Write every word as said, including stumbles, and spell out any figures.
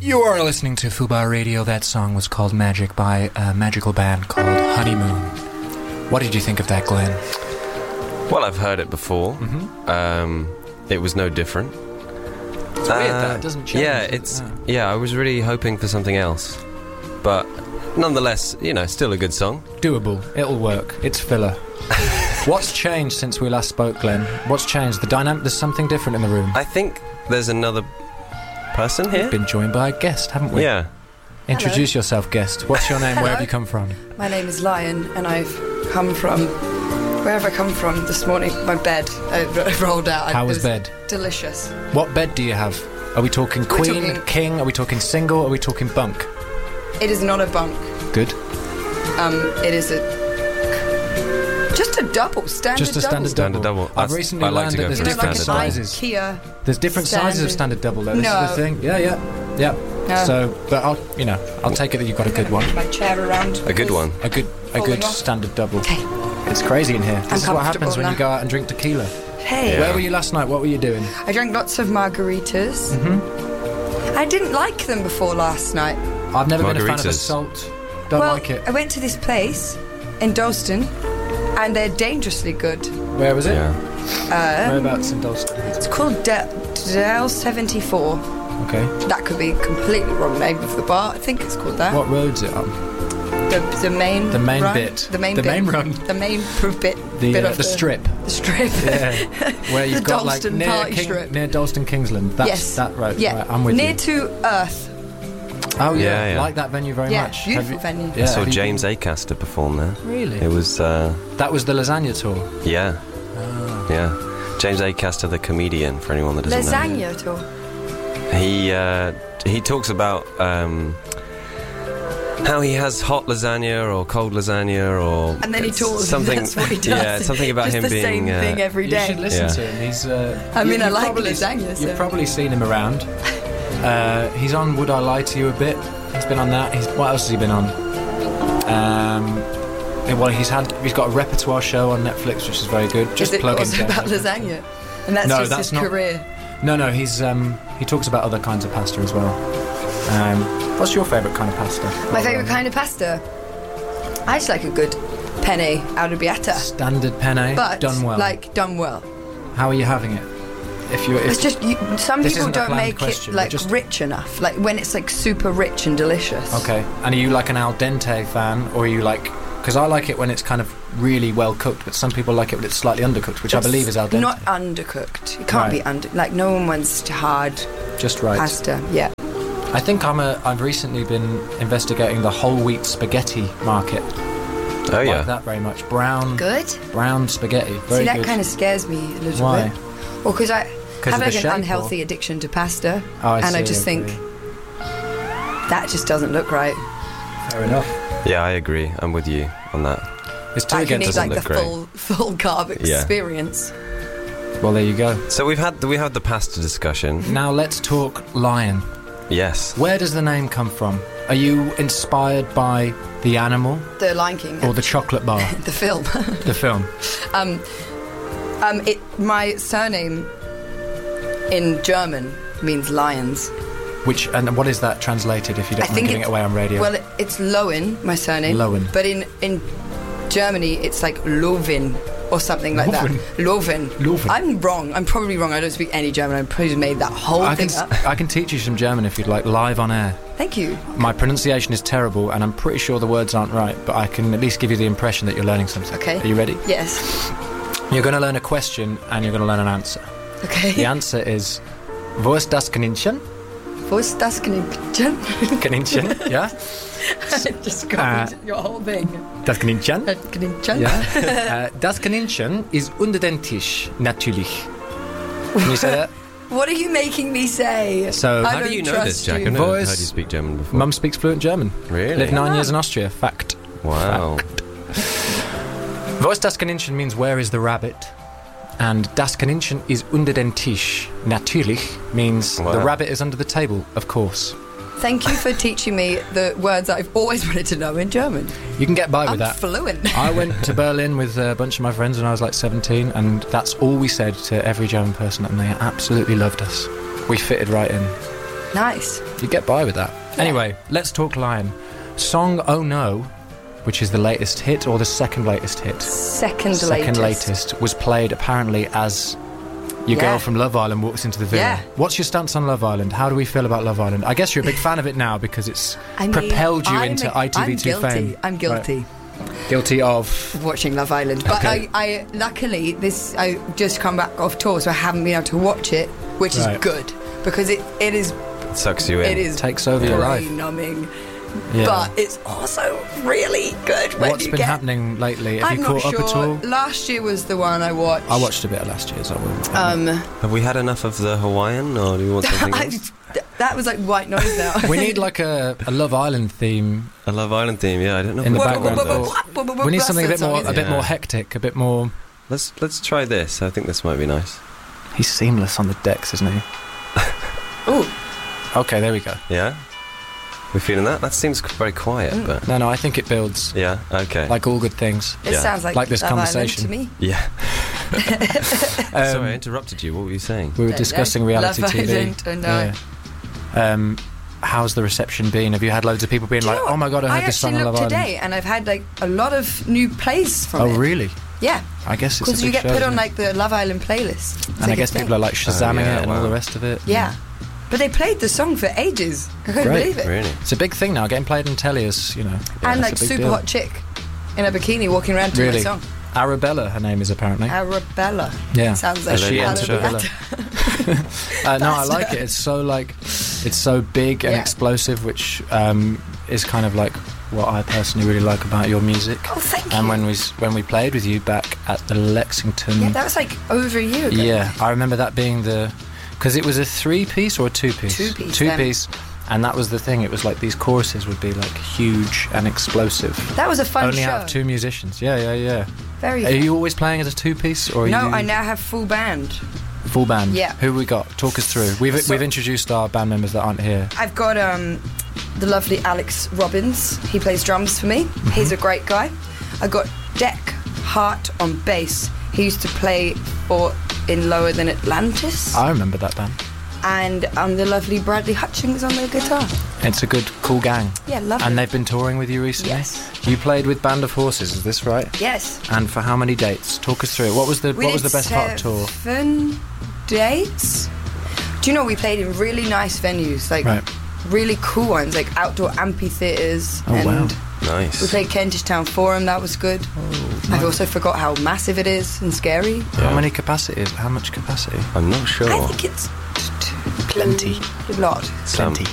You are listening to Fubar Radio. That song was called Magic by a magical band called Honeymoon. What did you think of that, Glenn? Well, I've heard it before. Mm-hmm. Um, it was no different. It's uh, weird that it doesn't change. Yeah, it's oh. yeah. I was really hoping for something else, but nonetheless, you know, still a good song. Doable. It'll work. It's filler. What's changed since we last spoke, Glenn? What's changed? The dynamic. There's something different in the room. I think there's another person here. We've been joined by a guest, haven't we? Yeah. Introduce Hello. yourself, guest. What's your name? Where have you come from? My name is Lion, and I've come from... Where have I come from this morning? My bed. I rolled out. How was, was bed? Delicious. What bed do you have? Are we talking We're queen, talking- king? Are we talking single? Are we talking bunk? It is not a bunk. Good. Um, it is a... Just a double, standard Just a standard Standard double. double. I've That's- recently I like learned to that go there's for You know, different like an sizes. IKEA. There's different standard. sizes of standard double, though. This No. is the thing. Yeah, yeah, yeah. No. So, but I'll, you know, I'll take it that you've got a good one. My chair around. A good one. A good, a Falling good off. standard double. Okay. It's crazy in here. This I'm is what happens comfortable when you now. go out and drink tequila. Hey. Yeah. Where were you last night? What were you doing? I drank lots of margaritas. Mm-hmm. I didn't like them before last night. I've never been a fan of Margaritas. assault. Don't well, like it. I went to this place in Dalston, and they're dangerously good. Where was it? Yeah. Uh, Whereabouts in Dalston? It's called Del Del seventy-four. Okay. That could be completely wrong name of the bar. I think it's called that. What road's it on? The, the main The main run? bit. The main The bit. main run. The main pr- bit. The, bit uh, of the strip. The strip. Yeah. Where you've The got like Dalston near, party King, strip. near Dalston Kingsland. That's Yes. that road. Yeah. Right, I'm with Near you. to Earth. Oh yeah, Yeah, yeah. like that venue very Yeah, much. beautiful Have you- venue. Yeah, I saw have you James been- Acaster perform there. Really? It was, uh, That was the lasagna tour. yeah, Ah. yeah. James Acaster, the comedian, for anyone that doesn't know. Lasagna tour. He uh, he talks about um, how he has hot lasagna or cold lasagna or And then he tours. something. That's what he does. Yeah, something about Just him the being. same uh, thing every You day. should listen Yeah. to him. He's. Uh, I mean, you- I you've like probably, lasagna, so- You've probably seen him around. Uh, he's on Would I Lie to You a bit. He's been on that. He's, what else has he been on? Um, yeah, well, he's had. He's got a repertoire show on Netflix, which is very good. Just Is it plug him also down. about lasagna? And that's No, just that's his not- career. No, no, he's um, he talks about other kinds of pasta as well. Um, what's your favourite kind of pasta? My favourite kind of pasta? I just like a good penne arrabbiata. Standard penne, But, done well. like, done well. How are you having it? If you, if It's just, you, some This people isn't a don't planned make question, it, like, just- rich enough. Like, when it's, like, super rich and delicious. Okay, and are you like an al dente fan, or are you like? Because I like it when it's kind of really well cooked, but some people like it when it's slightly undercooked, which I It's believe is al dente. not undercooked. It can't Right. be under... Like, no one wants hard Just right. pasta. Yeah. I think I'm a. I've recently been investigating the whole wheat spaghetti market. Oh yeah. Like that very much. Brown, Good? brown spaghetti. Very See, that good. kind of scares me a little Why? bit. Well, because I 'Cause have of like the an shape, unhealthy addiction to pasta, Oh, I and I see, just think agree. that just doesn't look right. Fair enough. Yeah, I agree. I'm with you on that. It's two Like you against. need like the look great. full full carb Yeah. experience. Well, there you go. So we've had we had the pasta discussion. Now let's talk lion. Yes. Where does the name come from? Are you inspired by the animal The Lion King, or the chocolate bar? the film. The film. um, um, it my surname in German means lions. Which and what is that translated? If you don't I mind think giving it it's- away on radio. Well, it, it's Lowen, my surname. Lowen. But in in Germany, it's like Lovin or something like Loven. that. Loven. Loven. I'm wrong. I'm probably wrong. I don't speak any German. I probably just made that whole I thing can up. I can teach you some German if you'd like, live on air. Thank you. My pronunciation is terrible, and I'm pretty sure the words aren't right, but I can at least give you the impression that you're learning something. Okay. Are you ready? Yes. You're going to learn a question, and you're going to learn an answer. Okay. The answer is, wo ist das Kaninchen? Wo ist das Kaninchen? Kaninchen, yeah? Just Uh, copied your whole thing. Das Kaninchen? Uh, Kaninchen? Yeah. uh, das Kaninchen ist unter den Tisch, natürlich. Can you say that? What are you making me say? So, I How do don't you know trust this, Jack? you. I've never Voice- heard you speak German before. Mum speaks fluent German. Really? Lived nine Ah. years in Austria. Fact. Wow. Wo ist das Kaninchen means where is the rabbit? And das Kaninchen ist unter den Tisch, natürlich, means Wow. the rabbit is under the table, of course. Thank you for teaching me the words I've always wanted to know in German. You can get by I'm with that. fluent. I went to Berlin with a bunch of my friends when I was like seventeen, and that's all we said to every German person, and they absolutely loved us. We fitted right in. Nice. You get by with that. Anyway, let's talk Lion. Song Oh No, which is the latest hit, or the second latest hit? Second, Second latest. latest was played apparently as your Yeah. girl from Love Island walks into the villa. Yeah. What's your stance on Love Island? How do we feel about Love Island? I guess you're a big fan of it now because it's I mean, propelled you I'm into a- I T V two I'm guilty. fame. I'm guilty. Right. Guilty of... Watching Love Island, but Okay. I, I luckily this I just come back off tour, so I haven't been able to watch it, which Right. is good because it, it is It sucks you in. it is Takes over your life. brain numbing, Yeah. but it's also really good. When What's you been get, happening lately? Have I'm you not caught sure. up at all? Last year was the one I watched. I watched a bit of last year's. I will. Um, Have we had enough of the Hawaiian, or do you want something I, else? th- that was like white noise now. we need like a, a Love Island theme. A Love Island theme, yeah. I don't know. In if the we've got background, one of those. We need something a bit more, a bit Yeah. more hectic, a bit more. Let's let's try this. I think this might be nice. He's seamless on the decks, isn't he? Ooh, Okay, there we go. Yeah. We feeling that? That seems very quiet, Mm. but No, no, I think it builds yeah. Okay. like all good things. it Yeah. sounds like Like this Love Island conversation. to me. yeah. Um, Sorry, I interrupted you. What were you saying? we were Don't discussing know. reality Love T V. Island, I know. Yeah. Um, how's the reception been? Have you had loads of people being Do you like, know what? "Oh my god, I heard this song actually on Love looked Island"? today, and I've had like a lot of new plays from Oh, it. really? Yeah, I guess it's a because big you get show, put isn't on it? like the Love Island playlist. It's and I like a guess thing. people are like Shazamming yeah, it and all wow. the rest of it. Yeah, but they played the song for ages. I couldn't Great. believe it. Really? It's a big thing now. Getting played on telly is, you know, And it's like a big super deal. hot chick in a bikini walking around to Really? my song. Arabella, her name is apparently. Arabella. Yeah. Sounds like She ends Arabella. uh, no, I That's like right. it. It's so like, it's so big and Yeah. explosive, which um, is kind of like what I personally really like about your music. Oh, thank you. And when we s- when we played with you back at the Lexington, Yeah, that was like over a year ago. yeah, I remember that being the, because it was a three piece or a two piece, Two piece, two then. piece, and that was the thing. It was like these choruses would be like huge and explosive. That was a fun Only show. out of two musicians. Yeah, yeah, yeah. Very Are fun. you always playing as a two piece or are No, you I now have full band. full band? Yeah. Who we got? Talk us through. We've So- we've introduced our band members that aren't here. I've got um, the lovely Alex Robbins. He plays drums for me. Mm-hmm. He's a great guy. I got Deck Hart on bass. He used to play for In Lower Than Atlantis. I remember that band. And um, the lovely Bradley Hutchings on the guitar. It's a good, cool gang. Yeah, lovely. And they've been touring with you recently? Yes. You played with Band of Horses, is this right? Yes. And for how many dates? Talk us through it. What was the We what was did the best part of tour? Seven dates. Do you know we played in really nice venues, like Right. really cool ones, like outdoor amphitheaters. Oh, and wow. Nice. we played Kentish Town Forum. That was good. I've also forgot how massive it is and scary. How Yeah. many capacity is How much capacity? I'm not sure. I think it's t- t- Plenty. A lot. Some. Plenty.